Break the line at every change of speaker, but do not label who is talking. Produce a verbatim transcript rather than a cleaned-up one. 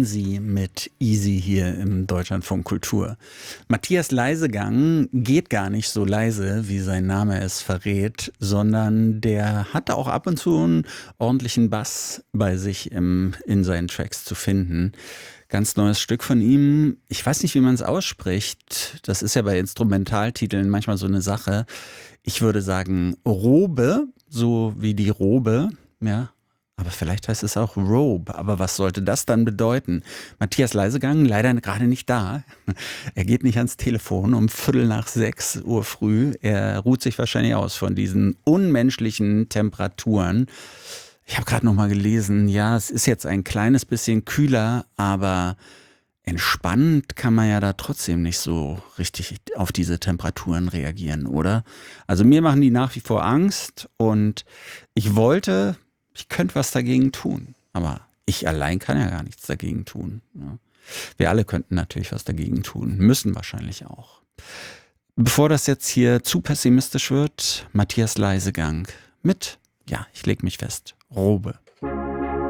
Sie mit Easy hier im Deutschlandfunk Kultur. Matthias Leisegang geht gar nicht so leise, wie sein Name es verrät, sondern der hat auch ab und zu einen ordentlichen Bass bei sich im, in seinen Tracks zu finden. Ganz neues Stück von ihm. Ich weiß nicht, wie man es ausspricht. Das ist ja bei Instrumentaltiteln manchmal so eine Sache. Ich würde sagen Robe, so wie die Robe, ja. Aber vielleicht heißt es auch Robe. Aber was sollte das dann bedeuten? Matthias Leisegang, leider gerade nicht da. Er geht nicht ans Telefon um Viertel nach sechs Uhr früh. Er ruht sich wahrscheinlich aus von diesen unmenschlichen Temperaturen. Ich habe gerade noch mal gelesen, ja, es ist jetzt ein kleines bisschen kühler, aber entspannt kann man ja da trotzdem nicht so richtig auf diese Temperaturen reagieren, oder? Also mir machen die nach wie vor Angst und ich wollte... Ich könnte was dagegen tun, aber ich allein kann ja gar nichts dagegen tun. Ja. Wir alle könnten natürlich was dagegen tun, müssen wahrscheinlich auch. Bevor das jetzt hier zu pessimistisch wird, Matthias Leisegang mit, ja, ich leg mich fest, Robe.